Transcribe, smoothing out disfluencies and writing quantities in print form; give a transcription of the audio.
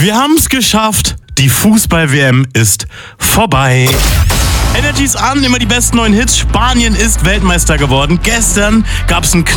Wir haben es geschafft. Die Fußball-WM ist vorbei. Energy ist an, immer die besten neuen Hits. Spanien ist Weltmeister geworden. Gestern gab es ein